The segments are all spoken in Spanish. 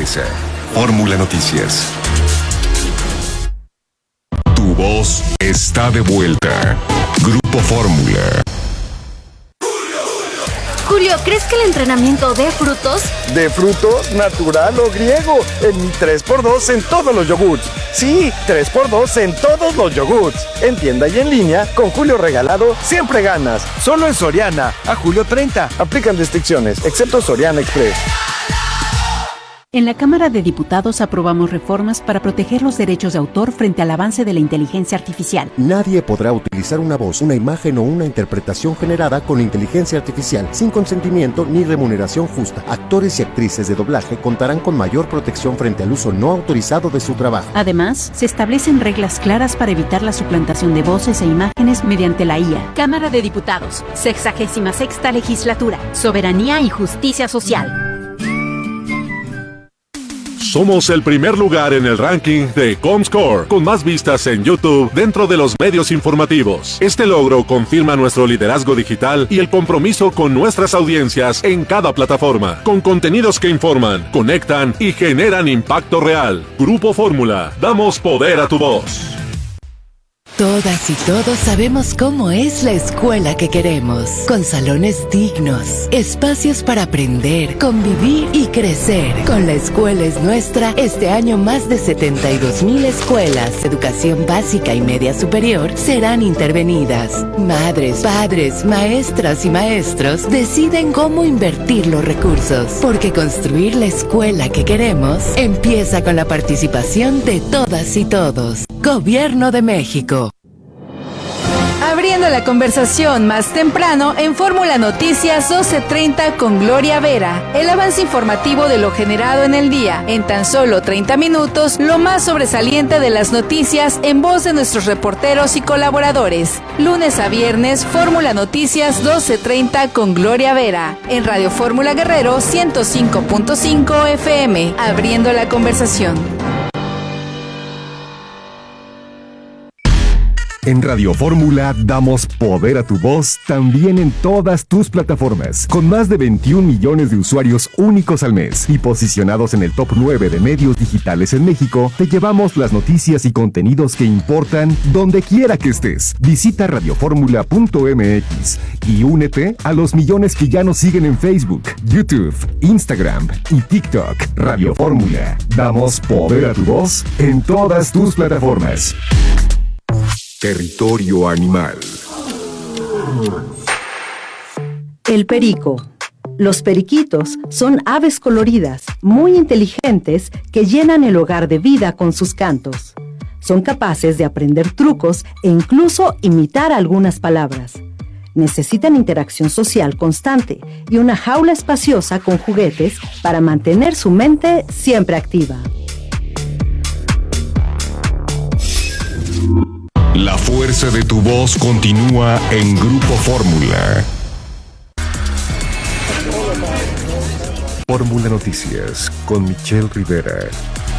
cabeza. Fórmula Noticias. Tu voz está de vuelta. Grupo Fórmula. Julio, ¿crees que el entrenamiento dé frutos? ¿De frutos, natural o griego? En mi 3x2 en todos los yogurts. Sí, 3x2 en todos los yogurts. En tienda y en línea, con Julio regalado, siempre ganas. Solo en Soriana, a julio 30. Aplican restricciones, excepto Soriana Express. En la Cámara de Diputados aprobamos reformas para proteger los derechos de autor frente al avance de la inteligencia artificial. Nadie podrá utilizar una voz, una imagen o una interpretación generada con inteligencia artificial sin consentimiento ni remuneración justa. Actores y actrices de doblaje contarán con mayor protección frente al uso no autorizado de su trabajo. Además, se establecen reglas claras para evitar la suplantación de voces e imágenes mediante la IA. Cámara de Diputados, 66ª Legislatura, Soberanía y Justicia Social. Somos el primer lugar en el ranking de Comscore, con más vistas en YouTube dentro de los medios informativos. Este logro confirma nuestro liderazgo digital y el compromiso con nuestras audiencias en cada plataforma, con contenidos que informan, conectan y generan impacto real. Grupo Fórmula, damos poder a tu voz. Todas y todos sabemos cómo es la escuela que queremos, con salones dignos, espacios para aprender, convivir y crecer. Con La Escuela es Nuestra, este año más de 72,000 escuelas de educación básica y media superior serán intervenidas. Madres, padres, maestras y maestros deciden cómo invertir los recursos, porque construir la escuela que queremos empieza con la participación de todas y todos. Gobierno de México. Abriendo la conversación más temprano en Fórmula Noticias 12:30 con Gloria Vera. El avance informativo de lo generado en el día. En tan solo 30 minutos, lo más sobresaliente de las noticias en voz de nuestros reporteros y colaboradores. Lunes a viernes, Fórmula Noticias 12:30 con Gloria Vera. En Radio Fórmula Guerrero 105.5 FM. Abriendo la conversación. En Radio Fórmula damos poder a tu voz también en todas tus plataformas, con más de 21 millones de usuarios únicos al mes y posicionados en el top 9 de medios digitales en México. Te llevamos las noticias y contenidos que importan donde quiera que estés. Visita radioformula.mx y únete a los millones que ya nos siguen en Facebook, YouTube, Instagram y TikTok. Radio Fórmula, damos poder a tu voz en todas tus plataformas. Territorio animal. El perico. Los periquitos son aves coloridas, muy inteligentes, que llenan el hogar de vida con sus cantos. Son capaces de aprender trucos e incluso imitar algunas palabras. Necesitan interacción social constante y una jaula espaciosa con juguetes para mantener su mente siempre activa. La fuerza de tu voz continúa en Grupo Fórmula. Fórmula Noticias con Michelle Rivera.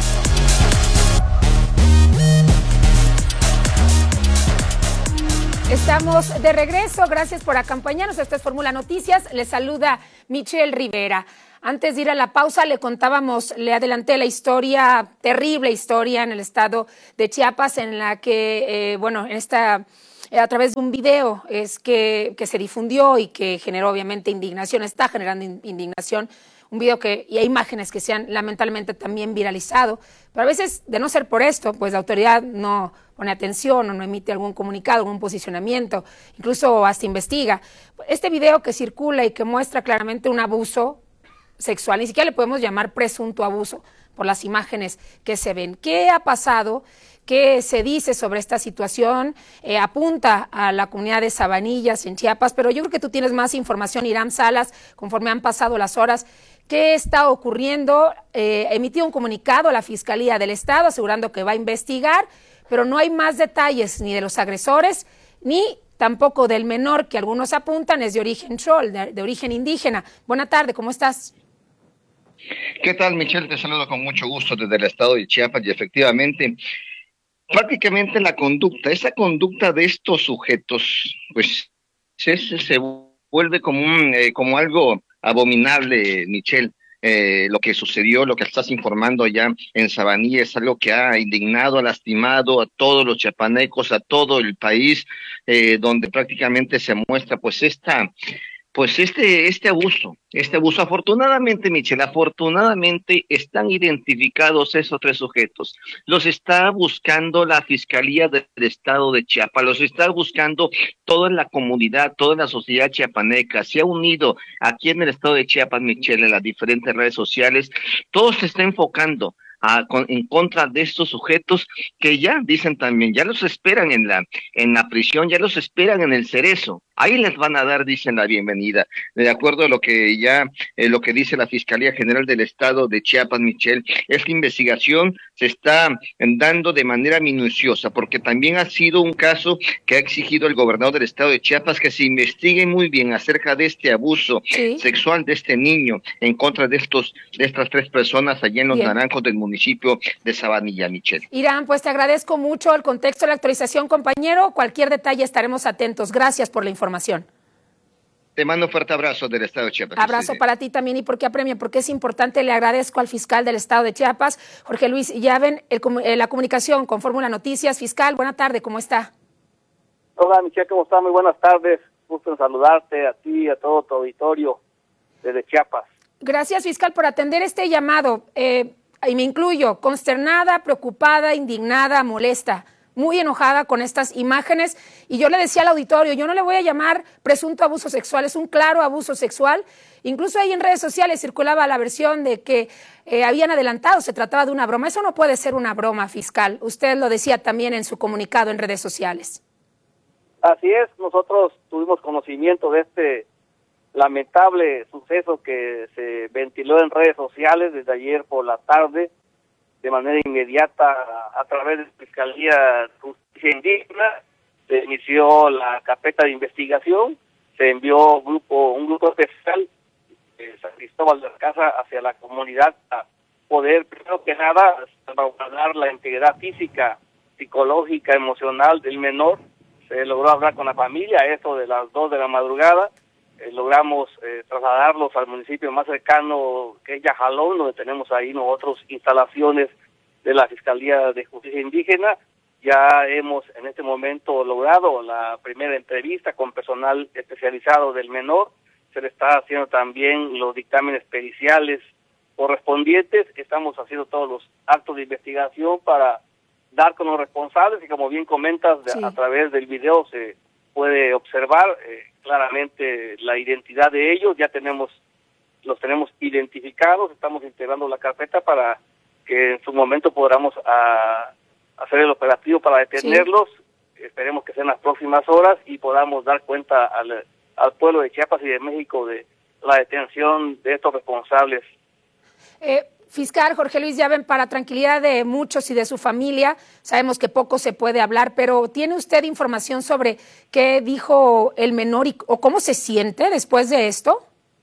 Estamos de regreso, gracias por acompañarnos. Esto es Fórmula Noticias, les saluda Michelle Rivera. Antes de ir a la pausa le adelanté la historia, terrible historia en el estado de Chiapas, en la que, a través de un video es que se difundió y que generó obviamente indignación, está generando indignación, un video y hay imágenes que se han lamentablemente también viralizado, pero a veces, de no ser por esto, pues la autoridad no pone atención o no emite algún comunicado, algún posicionamiento, incluso hasta investiga. Este video que circula y que muestra claramente un abuso sexual, ni siquiera le podemos llamar presunto abuso por las imágenes que se ven. ¿Qué ha pasado? ¿Qué se dice sobre esta situación? Apunta a la comunidad de Sabanillas en Chiapas, pero yo creo que tú tienes más información, Irán Salas, conforme han pasado las horas. ¿Qué está ocurriendo? Emitió un comunicado a la Fiscalía del Estado asegurando que va a investigar, pero no hay más detalles ni de los agresores, ni tampoco del menor que algunos apuntan es de origen chol, de origen indígena. Buena tarde, ¿cómo estás? ¿Qué tal, Michelle? Te saludo con mucho gusto desde el estado de Chiapas y efectivamente, prácticamente esa conducta de estos sujetos, pues se vuelve como algo abominable, Michelle. lo que sucedió, lo que estás informando allá en Sabanilla es algo que ha indignado, ha lastimado a todos los chiapanecos, a todo el país, donde prácticamente se muestra este abuso. Afortunadamente, Michelle, afortunadamente están identificados esos 3 sujetos. Los está buscando la Fiscalía del Estado de Chiapas, los está buscando toda la comunidad, toda la sociedad chiapaneca. Se ha unido aquí en el Estado de Chiapas, Michelle, en las diferentes redes sociales. Todo se está enfocando en contra de estos sujetos que ya dicen también, ya los esperan en la prisión, ya los esperan en el Cerezo. Ahí les van a dar, dicen, la bienvenida. De acuerdo a lo que lo que dice la Fiscalía General del Estado de Chiapas, Michelle, esta investigación se está dando de manera minuciosa, porque también ha sido un caso que ha exigido el gobernador del Estado de Chiapas que se investigue muy bien acerca de este abuso sexual de este niño en contra de estas 3 personas allá en Los Naranjos del municipio de Sabanilla, Michelle. Irán, pues te agradezco mucho el contexto de la actualización, compañero. Cualquier detalle estaremos atentos. Gracias por la información. Te mando un fuerte abrazo del Estado de Chiapas. Abrazo para ti también. ¿Y por qué apremia? Porque es importante. Le agradezco al fiscal del Estado de Chiapas, Jorge Luis Llaven, la comunicación con Fórmula Noticias. Fiscal, buena tarde, ¿cómo está? Hola, Michelle, ¿cómo está? Muy buenas tardes. Gusto en saludarte a ti y a todo tu auditorio desde Chiapas. Gracias, fiscal, por atender este llamado. Y me incluyo, consternada, preocupada, indignada, molesta, muy enojada con estas imágenes, y yo le decía al auditorio, yo no le voy a llamar presunto abuso sexual, es un claro abuso sexual. Incluso ahí en redes sociales circulaba la versión de que habían adelantado, se trataba de una broma. Eso no puede ser una broma, fiscal. Usted lo decía también en su comunicado en redes sociales. Así es, nosotros tuvimos conocimiento de este lamentable suceso que se ventiló en redes sociales desde ayer por la tarde, de manera inmediata a través de la Fiscalía de Justicia Indígena. Se inició la carpeta de investigación, se envió un grupo especial de San Cristóbal de la Casa hacia la comunidad a poder, primero que nada, salvaguardar la integridad física, psicológica, emocional del menor. Se logró hablar con la familia, eso de las 2 de la madrugada. Logramos trasladarlos al municipio más cercano, que es Yajalón, donde tenemos ahí nosotros instalaciones de la Fiscalía de Justicia Indígena. Ya hemos en este momento logrado la primera entrevista con personal especializado del menor. Se le está haciendo también los dictámenes periciales correspondientes. Estamos haciendo todos los actos de investigación para dar con los responsables, y como bien comentas, a través del video se puede observar claramente la identidad de ellos. Ya los tenemos identificados, estamos integrando la carpeta para que en su momento podamos hacer el operativo para detenerlos. Esperemos que sean las próximas horas y podamos dar cuenta al pueblo de Chiapas y de México de la detención de estos responsables. Fiscal Jorge Luis Llaven, para tranquilidad de muchos y de su familia, sabemos que poco se puede hablar, pero ¿tiene usted información sobre qué dijo el menor o cómo se siente después de esto?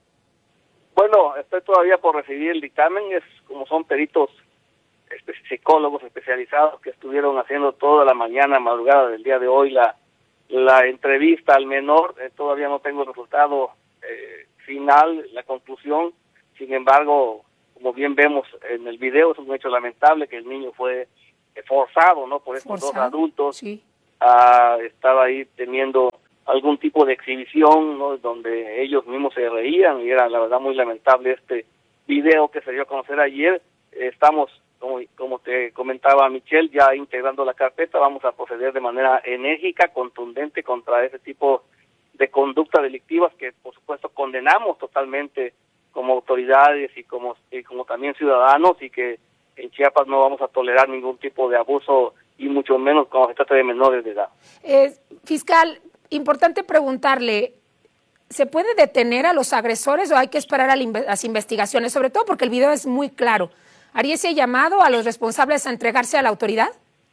Bueno, estoy todavía por recibir el dictamen. Como son peritos psicólogos especializados que estuvieron haciendo toda la mañana, madrugada del día de hoy, la entrevista al menor. Todavía no tengo el resultado final, la conclusión. Sin embargo, como bien vemos en el video, es un hecho lamentable que el niño fue forzado, ¿no?, por estos 2 adultos. Estaba ahí teniendo algún tipo de exhibición, ¿no?, donde ellos mismos se reían, y era la verdad muy lamentable este video que se dio a conocer ayer. Estamos, como te comentaba Michelle, ya integrando la carpeta. Vamos a proceder de manera enérgica, contundente contra ese tipo de conductas delictivas que por supuesto condenamos totalmente como autoridades y como también ciudadanos, y que en Chiapas no vamos a tolerar ningún tipo de abuso, y mucho menos cuando se trata de menores de edad. Fiscal, importante preguntarle, ¿se puede detener a los agresores o hay que esperar a las investigaciones? Sobre todo porque el video es muy claro. ¿Haría ese llamado a los responsables a entregarse a la autoridad?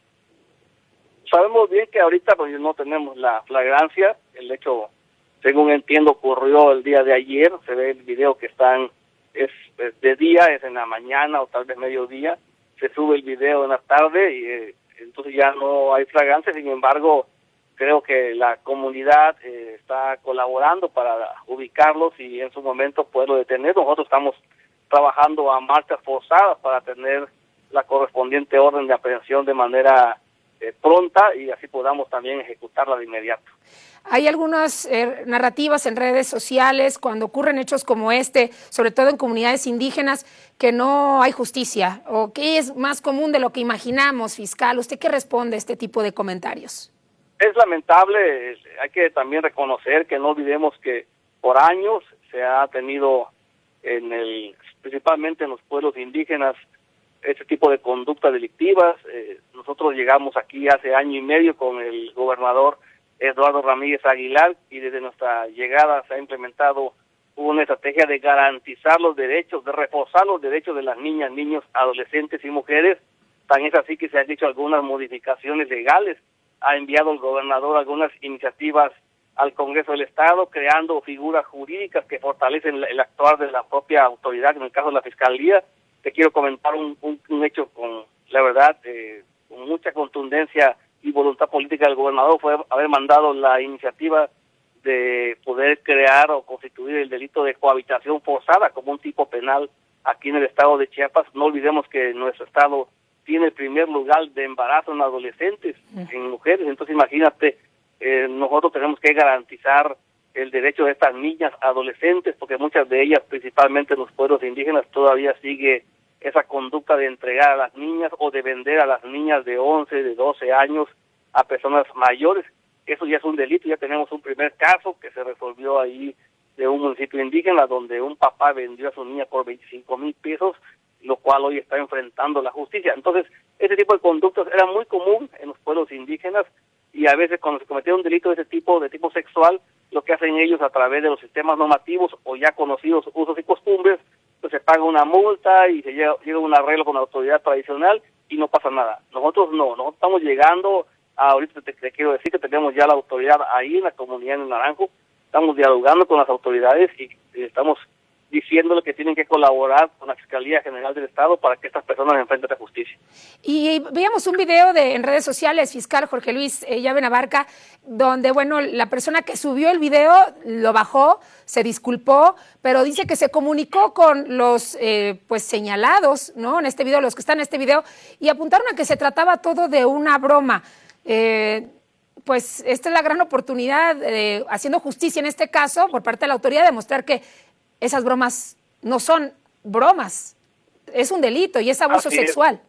Sabemos bien que ahorita pues no tenemos la flagrancia. El hecho, según entiendo, ocurrió el día de ayer. Se ve el video que es de día, es en la mañana o tal vez mediodía. Se sube el video en la tarde y entonces ya no hay flagrancia. Sin embargo, creo que la comunidad está colaborando para ubicarlos y en su momento poderlo detener. Nosotros estamos trabajando a marchas forzadas para tener la correspondiente orden de aprehensión de manera pronta y así podamos también ejecutarla de inmediato. Hay algunas narrativas en redes sociales cuando ocurren hechos como este, sobre todo en comunidades indígenas, que no hay justicia o que es más común de lo que imaginamos, fiscal. ¿Usted qué responde a este tipo de comentarios? Es lamentable, hay que también reconocer que no olvidemos que por años se ha tenido principalmente en los pueblos indígenas este tipo de conductas delictivas. Nosotros llegamos aquí hace año y medio con el gobernador Eduardo Ramírez Aguilar y desde nuestra llegada se ha implementado una estrategia de garantizar los derechos, de reforzar los derechos de las niñas, niños, adolescentes y mujeres. Tan es así que se han hecho algunas modificaciones legales. Ha enviado el gobernador algunas iniciativas al Congreso del Estado, creando figuras jurídicas que fortalecen el actuar de la propia autoridad, en el caso de la Fiscalía. Te quiero comentar un hecho con, la verdad, con mucha contundencia y voluntad política del gobernador, fue haber mandado la iniciativa de poder crear o constituir el delito de cohabitación forzada como un tipo penal aquí en el estado de Chiapas. No olvidemos que nuestro estado tiene el primer lugar de embarazo en adolescentes, en mujeres, entonces imagínate, nosotros tenemos que garantizar el derecho de estas niñas adolescentes, porque muchas de ellas, principalmente en los pueblos indígenas, todavía sigue esa conducta de entregar a las niñas o de vender a las niñas de 11, de 12 años a personas mayores. Eso ya es un delito, ya tenemos un primer caso que se resolvió ahí de un municipio indígena donde un papá vendió a su niña por 25,000 pesos, lo cual hoy está enfrentando la justicia. Entonces, ese tipo de conductas era muy común en los pueblos indígenas y a veces cuando se cometía un delito de tipo sexual, lo que hacen ellos a través de los sistemas normativos o ya conocidos usos y costumbres, pues se paga una multa y se llega a un arreglo con la autoridad tradicional y no pasa nada. Nosotros no, nosotros estamos llegando, ahorita te quiero decir que tenemos ya la autoridad ahí en la comunidad de Naranjo, estamos dialogando con las autoridades y estamos diciéndole que tienen que colaborar con la Fiscalía General del Estado para que estas personas enfrenten la justicia. Y veíamos un video en redes sociales, fiscal Jorge Luis Llave Abarca, donde, bueno, la persona que subió el video lo bajó, se disculpó, pero dice que se comunicó con los pues señalados, ¿no? En este video, los que están en este video, y apuntaron a que se trataba todo de una broma. Pues esta es la gran oportunidad, haciendo justicia en este caso, por parte de la autoridad, de mostrar que esas bromas no son bromas, es un delito y es abuso sexual.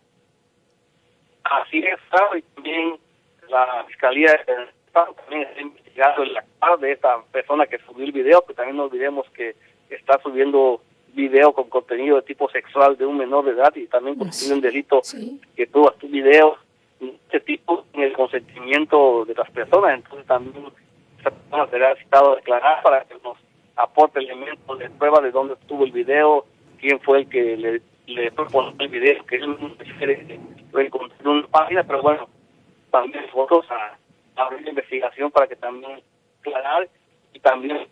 Así es, claro, y también la Fiscalía también está investigando el actuar de esta persona que subió el video, que también no olvidemos que está subiendo video con contenido de tipo sexual de un menor de edad y también contiene un delito que tuvo videos de este tipo en el consentimiento de las personas. Entonces también esta persona será citado a declarar para que nos aporte elementos de prueba de dónde estuvo el video, quién fue el que le propuso el video, que él lo encontró en una página, pero bueno, también nosotros a abrir la investigación para que también aclarar y también...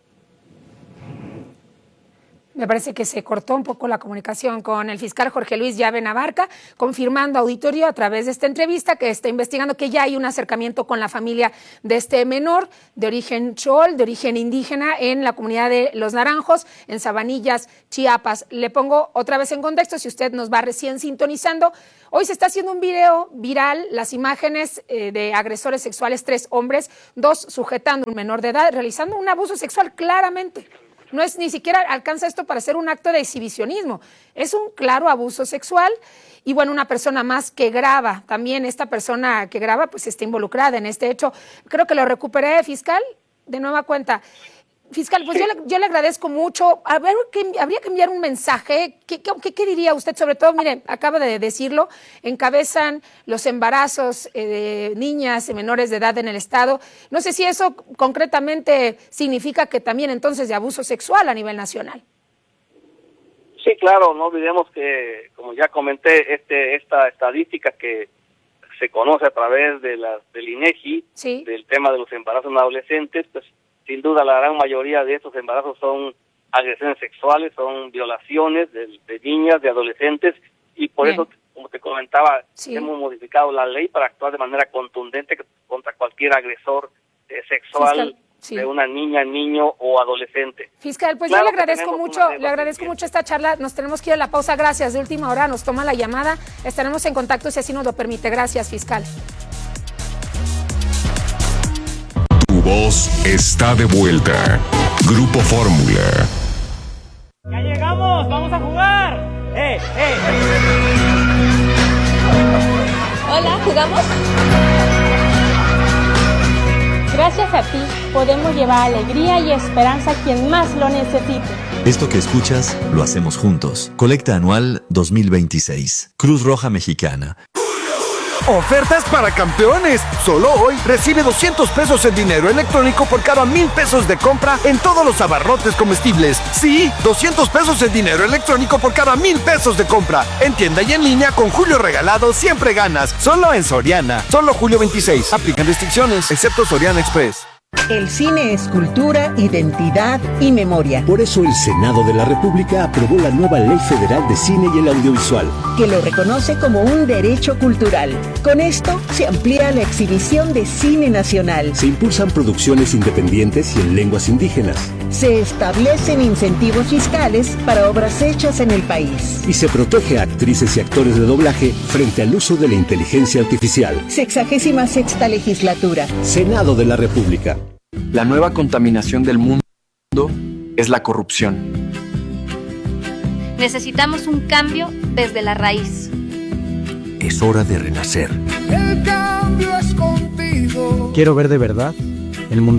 Me parece que se cortó un poco la comunicación con el fiscal Jorge Luis Llave Abarca, confirmando auditorio a través de esta entrevista que está investigando que ya hay un acercamiento con la familia de este menor de origen chol, de origen indígena, en la comunidad de Los Naranjos, en Sabanillas, Chiapas. Le pongo otra vez en contexto, si usted nos va recién sintonizando. Hoy se está haciendo un video viral, las imágenes de agresores sexuales, 3 hombres, 2 sujetando a un menor de edad, realizando un abuso sexual claramente. No es ni siquiera alcanza esto para ser un acto de exhibicionismo, es un claro abuso sexual y bueno, una persona más que graba, también esta persona que graba pues está involucrada en este hecho. Creo que lo recuperé, fiscal, de nueva cuenta. Fiscal, pues yo le agradezco mucho. Habría que enviar un mensaje. ¿Qué diría usted? Sobre todo, mire, acaba de decirlo, encabezan los embarazos de niñas y menores de edad en el Estado. No sé si eso concretamente significa que también entonces de abuso sexual a nivel nacional. Sí, claro, no olvidemos que, como ya comenté, esta estadística que se conoce a través de del INEGI, del tema de los embarazos en adolescentes, pues sin duda la gran mayoría de estos embarazos son agresiones sexuales, son violaciones de niñas, de adolescentes, y por eso, como te comentaba, hemos modificado la ley para actuar de manera contundente contra cualquier agresor sexual de una niña, niño o adolescente. Fiscal, pues Claro, yo le agradezco mucho esta charla. Nos tenemos que ir a la pausa. Gracias. De última hora nos toma la llamada. Estaremos en contacto si así nos lo permite. Gracias, fiscal. Tu voz está de vuelta. Grupo Fórmula. ¡Ya llegamos! ¡Vamos a jugar! Hola, ¿jugamos? Gracias a ti podemos llevar alegría y esperanza a quien más lo necesite. Esto que escuchas lo hacemos juntos. Colecta anual 2026. Cruz Roja Mexicana. Ofertas para campeones. Solo hoy recibe 200 pesos en dinero electrónico por cada 1,000 pesos de compra en todos los abarrotes comestibles. Sí, 200 pesos en dinero electrónico por cada 1,000 pesos de compra. En tienda y en línea con Julio Regalado siempre ganas. Solo en Soriana. Solo julio 26. Aplican restricciones, excepto Soriana Express. El cine es cultura, identidad y memoria. Por eso el Senado de la República aprobó la nueva Ley Federal de Cine y el Audiovisual, que lo reconoce como un derecho cultural. Con esto se amplía la exhibición de cine nacional. Se impulsan producciones independientes y en lenguas indígenas. Se establecen incentivos fiscales para obras hechas en el país. Y se protege a actrices y actores de doblaje frente al uso de la inteligencia artificial. 66ª legislatura. Senado de la República. La nueva contaminación del mundo es la corrupción. Necesitamos un cambio desde la raíz. Es hora de renacer. El cambio es contigo. Quiero ver de verdad el mundo